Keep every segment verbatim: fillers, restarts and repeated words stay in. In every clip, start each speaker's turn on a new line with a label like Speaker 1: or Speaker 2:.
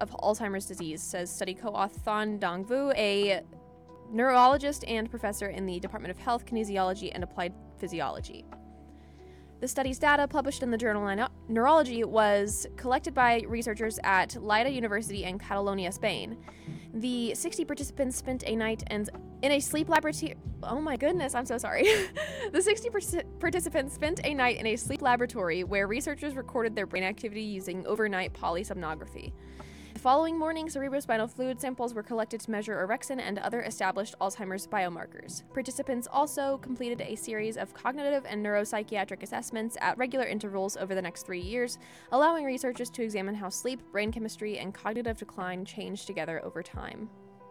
Speaker 1: of Alzheimer's disease, says study co-author Thon Dong Vu, a neurologist and professor in the Department of Health, Kinesiology, and Applied Physiology. The study's data, published in the journal Neurology, was collected by researchers at Lleida University in Catalonia, Spain. The sixty participants spent a night in a sleep laboratory. Oh my goodness, I'm so sorry. The sixty participants spent a night in a sleep laboratory where researchers recorded their brain activity using overnight polysomnography. The following morning, cerebrospinal fluid samples were collected to measure orexin and other established Alzheimer's biomarkers. Participants also completed a series of cognitive and neuropsychiatric assessments at regular intervals over the next three years, allowing researchers to examine how sleep, brain chemistry, and cognitive decline change together over time.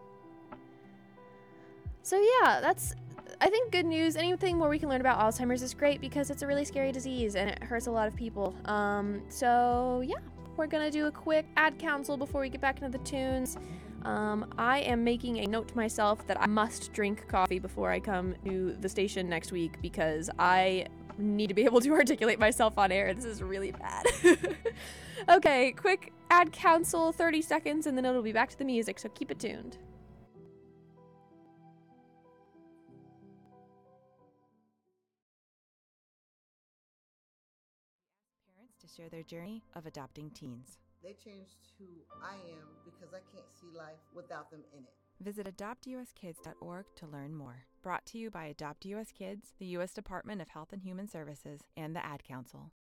Speaker 1: So yeah, that's, I think, good news. Anything more we can learn about Alzheimer's is great because it's a really scary disease and it hurts a lot of people. Um, so yeah. We're gonna do a quick ad council before we get back into the tunes. Um, I am making a note to myself that I must drink coffee before I come to the station next week because I need to be able to articulate myself on air. This is really bad. Okay, quick ad council, thirty seconds, and then it'll be back to the music, so keep it tuned.
Speaker 2: To share their journey of adopting teens.
Speaker 3: They changed who I am because I can't see life without them in it.
Speaker 2: Visit adopt u s kids dot org to learn more. Brought to you by Adopt U S Kids, the U S Department of Health and Human Services, and the Ad Council.